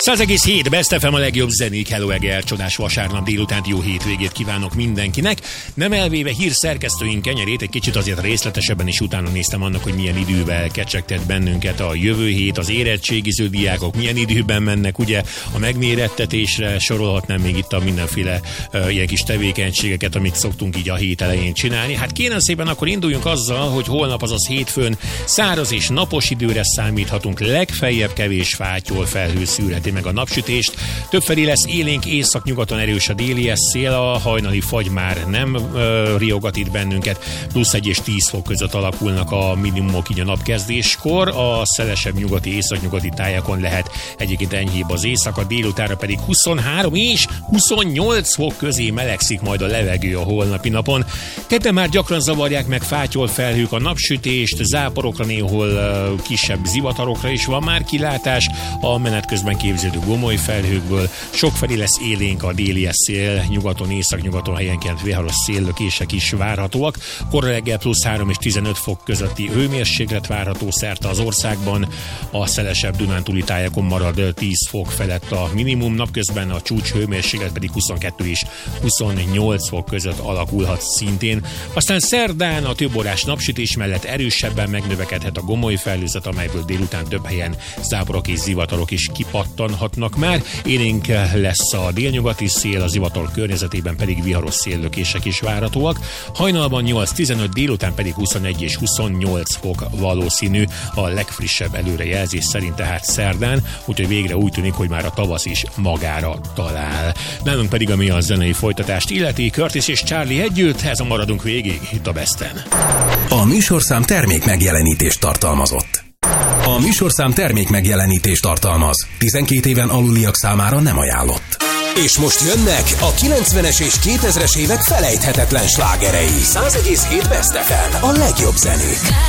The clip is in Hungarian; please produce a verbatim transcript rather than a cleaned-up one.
száz egész hét Best ef em a legjobb zenék. Hello Egel, csodás vasárnap délutánt, jó hétvégét kívánok mindenkinek. Nem elvéve hírszerkesztőink kenyerét, egy kicsit azért részletesebben is utána néztem annak, hogy milyen idővel kecsegtet bennünket a jövő hét, az érettségiző diákok milyen időben mennek, ugye a megmérettetésre, sorolhatnám még itt a mindenféle uh, ilyen kis tevékenységeket, amit szoktunk így a hét elején csinálni. Hát kérem szépen, akkor induljunk azzal, hogy holnap, azaz hétfőn száraz és napos időre számíthatunk, legfeljebb kevés fátyol, felhő szűrheti meg a napsütést. Többfelé lesz élénk, északnyugaton erős a délies szél, a hajnali fagy már nem uh, riogat itt bennünket, plusz egy és tíz fok között alakulnak a minimumok így a napkezdéskor, a szelesebb nyugati, északnyugati tájakon lehet egyébként enyhébb az éjszaka, délutára pedig huszonhárom és huszonnyolc fok közé melegszik majd a levegő a holnapi napon. Kedden már gyakran zavarják meg fátyol felhők a napsütést, záporokra, néhol uh, kisebb zivatarokra is van már kilátás, a menet közben képződő gomoly felhőkből sokfelé lesz élénk a délies szél, nyugaton, északnyugaton helyenként viharos széllökések is várhatóak. Kora reggel plusz három és tizenöt fok közötti hőmérséklet várható szerte az országban, a szelesebb dunántúli tájakon marad tíz fok felett a minimum, napközben a csúcs hőmérséklet pedig huszonkettő és huszonnyolc fok között alakulhat szintén. Aztán szerdán a többórás napsütés mellett erősebben megnövekedhet a gomoly felhőzet, amelyből délután több helyen záporok és zivatarok is kipattanhatnak már. Élénk lesz a délnyugati szél, a zivatar környezetében pedig viharos széllökések is várhatóak. Hajnalban nyolc tizenöt, délután pedig huszonegy és huszonnyolc fok valószínű a legfrissebb előrejelzés szerint, tehát szerdán, úgyhogy végre úgy tűnik, hogy már a tavasz is magára talál. Nálunk pedig, ami a zenei folytatást illeti, Curtis és Charlie együtt, ez a maradunk végig itt a Besten. A műsorszám termék megjelenítést tartalmazott. A műsorszám termék megjelenítést tartalmaz. tizenkét éven aluliak számára nem ajánlott. És most jönnek a kilencvenes és kétezres évek felejthetetlen slágerei. száz egész hét Best ef em, a legjobb zenék.